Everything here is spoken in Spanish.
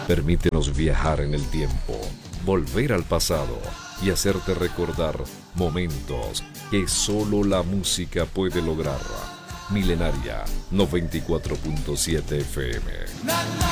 Permítenos viajar en el tiempo, volver al pasado y hacerte recordar momentos que solo la música puede lograr. Milenaria 94.7 FM.